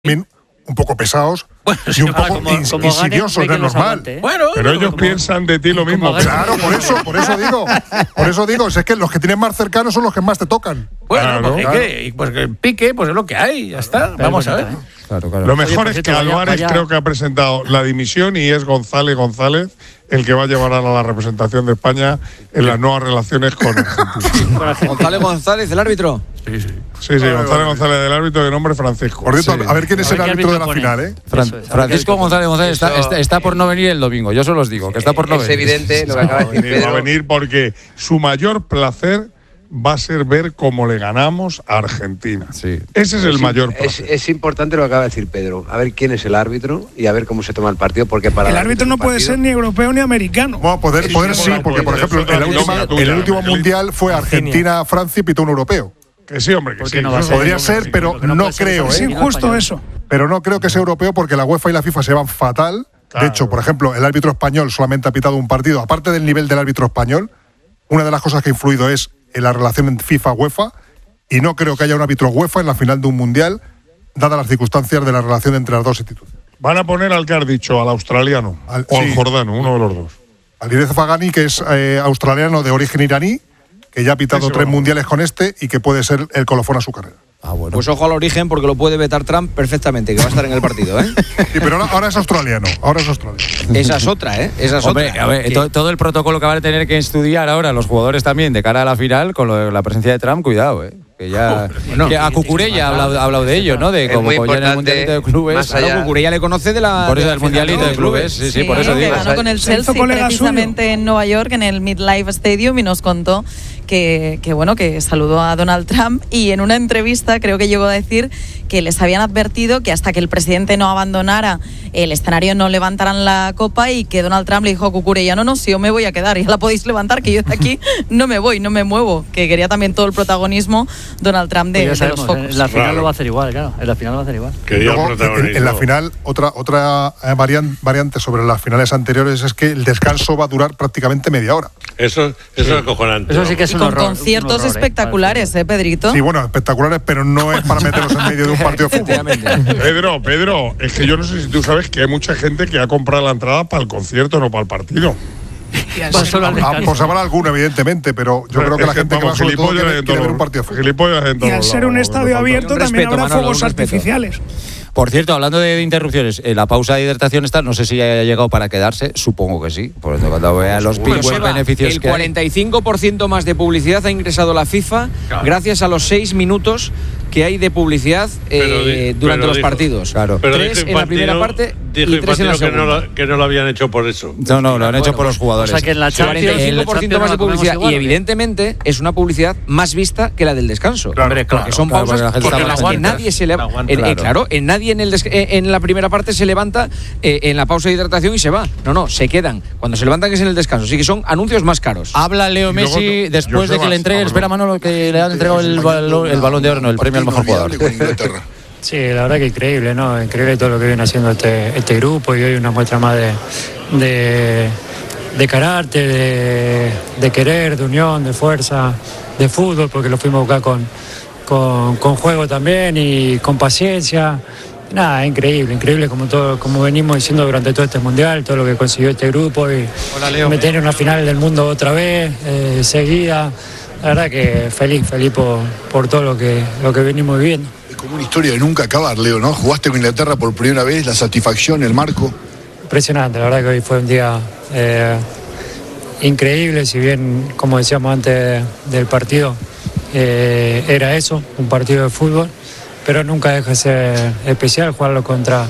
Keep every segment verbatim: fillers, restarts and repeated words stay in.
un poco pesados bueno, y un poco como, ins, como insidiosos, no es normal. Aguante, ¿eh? Bueno, pero ellos como, piensan de ti lo mismo. Claro, por eso, por eso digo, por eso digo, es que los que tienen más cercanos son los que más te tocan. Bueno, claro, porque claro. Que, pues que el pique, pues es lo que hay, ya está. Pero Vamos a ver. Claro, claro. Lo mejor Oye, es que cierto, Álvarez vaya, vaya. creo que ha presentado la dimisión y es González González el que va a llevar a la representación de España en las nuevas relaciones con Argentina. González González, el árbitro. Sí, sí. Sí, sí, González González del árbitro de nombre Francisco. Por cierto, Sí. a ver quién es A el ver qué árbitro de la árbitro final, pone. ¿eh? Fran- Eso es, Francisco González González está, Eso- está, está por no venir el domingo, yo se los digo, que está por no Es venir. evidente lo que Va acaba a de decir venir, va a Pedro. venir porque su mayor placer va a ser ver cómo le ganamos a Argentina. Sí. Ese es el mayor Es, placer. es importante lo que acaba de decir Pedro. A ver quién es el árbitro y a ver cómo se toma el partido. Porque para El árbitro no un puede partido- ser ni europeo ni americano. Bueno, poder, Sí, poder sí, sí, bueno, porque por pues, ejemplo, eso en, la es última- la tuya, en el último Miguelín. mundial fue Argentina, Francia y pitó un europeo. Que sí, hombre, que ¿Por qué sí. no va a Eso ser? Podría no, ser, sí. pero Porque no no puede ser creo, Es ¿eh? Argentina, injusto español. eso. Pero no creo que sea europeo porque la UEFA y la FIFA se van fatal. Claro. De hecho, por ejemplo, el árbitro español solamente ha pitado un partido. Aparte del nivel del árbitro español, una de las cosas que ha influido es en la relación en FIFA-UEFA. Y no creo que haya un árbitro UEFA en la final de un mundial, dadas las circunstancias de la relación entre las dos instituciones. Van a poner al que has dicho, al australiano Al- o al sí. jordano, uno de los dos. Alireza Fagani, que es eh, australiano de origen iraní, que ya ha pitado Ese tres va. mundiales con este y que puede ser el colofón a su carrera. Ah, bueno. Pues ojo al origen porque lo puede vetar Trump perfectamente, que va a estar en el partido, ¿eh? Sí, pero ahora, ahora es australiano. Ahora es australiano. Esa es otra, ¿eh? Esa es Hombre, otra. a ver, Que- to- todo el protocolo que van a tener que estudiar ahora los jugadores también de cara a la final con lo de la presencia de Trump, cuidado, eh. Que ya Bueno, que a Cucurella ha hablado, ha hablado de ello, ¿no? De Es como muy ya en el importante, mundialito de clubes. más Claro, allá- Cucurella le conoce de la. Por eso de la del mundialito final de clubes, sí, sí, por Sí, eso que digo. ganó con el Se hizo Chelsea colega precisamente en Nueva York, en el MetLife Stadium, y nos contó que, que, bueno, que saludó a Donald Trump y en una entrevista creo que llegó a decir que les habían advertido que hasta que el presidente no abandonara el escenario no levantaran la copa y que Donald Trump le dijo a Cucurella, no, no, si yo me voy a quedar, ya la podéis levantar, que yo de aquí no me voy, no me muevo, que quería también todo el protagonismo Donald Trump de, Pues de los focos. en la final Claro. lo va a hacer igual, claro. En la final lo va a hacer igual. Quería Luego, en, protagonismo. en la final, otra, otra eh, varian- variante sobre las finales anteriores es que el descanso va a durar prácticamente media hora. Eso, eso es acojonante. Eso sí que es Y un con horror. conciertos un horror, eh, espectaculares, ¿eh, Pedrito? Sí, bueno, espectaculares, pero no es para meterlos en medio de un partido de fútbol. Pedro, Pedro, es que yo no sé si tú sabes que hay mucha gente que ha comprado la entrada para el concierto, no para el partido. Pues solo al Ah, descanso. Pues habrá alguno, evidentemente, pero yo creo que la gente que va vamos, sobre todo gilipollas quiere, en quiere todos ver un los- partido de fútbol. gilipollas en Y todos al los ser un lados, estadio no falta. abierto Un también respeto, habrá Manolo, fuegos un respeto. artificiales. Por cierto, hablando de, de interrupciones, eh, la pausa de hidratación está, no sé si haya llegado para quedarse, supongo que sí. Por eso cuando vea los Bueno, big Seba, beneficios el que hay. cuarenta y cinco por ciento más de publicidad ha ingresado la FIFA gracias a los seis minutos que hay de publicidad eh, Pero di- durante pero los dijo- partidos. Claro. Pero tres dijo en la primera Infantino- parte dijo y tres en la Infantino que no, segunda. lo, que no lo habían hecho por eso. No, no, lo han hecho Bueno, por los jugadores. o sea que en la Champions- cuarenta y cinco por ciento en la más de Champions publicidad la comemos igual, y ¿o qué? evidentemente es una publicidad más vista que la del descanso. Claro, Hombre, claro, porque son claro, pausas porque la gente porque está en las que aguanta. nadie se levanta. Aguanta. En, eh, Claro. claro, en nadie en, el des- eh, en la primera parte se levanta eh, en la pausa de hidratación y se va. No, no, se quedan. Cuando se levantan es en el descanso. Así que son anuncios más caros. Habla Leo Y luego, Messi yo- después de que Josebas, le entreguen. ah, Espera, bueno. Manolo, que le han entregado el, balón- el balón de oro, no, el premio al mejor jugador. Sí, la verdad que increíble, ¿no? Increíble todo lo que viene haciendo este, este grupo y hoy una muestra más de, de, de carácter, de, de querer, de unión, de fuerza, de fútbol, porque lo fuimos a buscar con, con, con juego también y con paciencia. Nada, increíble, increíble como todo, como venimos diciendo durante todo este mundial, todo lo que consiguió este grupo y meter en una final del mundo otra vez, eh, seguida. La verdad que feliz, feliz por, por todo lo que, lo que venimos viviendo. Es como una historia de nunca acabar, Leo, ¿no? Jugaste con Inglaterra por primera vez, la satisfacción, el marco. Impresionante, la verdad que hoy fue un día eh, increíble, si bien, como decíamos antes del partido, eh, era eso, un partido de fútbol, pero nunca deja de ser especial jugarlo contra,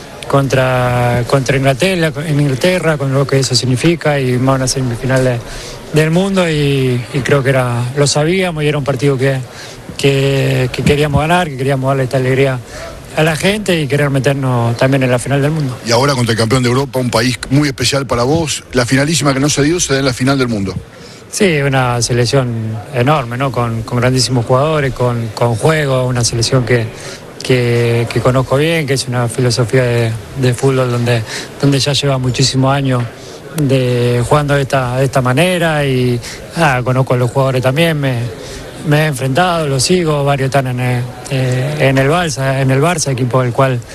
contra, contra Inglaterra, en Inglaterra, con lo que eso significa, y más una semifinal de- del mundo, y, y creo que era, lo sabíamos y era un partido que, que, que queríamos ganar, que queríamos darle esta alegría a la gente y querer meternos también en la final del mundo. Y ahora contra el campeón de Europa, un país muy especial para vos. La finalísima que no se dio se da en la final del mundo. Sí, una selección enorme, ¿no? Con, con grandísimos jugadores, con, con juego, una selección que, que, que conozco bien, que es una filosofía de, de fútbol donde, donde ya lleva muchísimos años de, jugando de esta, de esta manera y ah, conozco a los jugadores también, me, me he enfrentado, lo sigo, varios están en el, eh, en el Barça, en el Barça, equipo del cual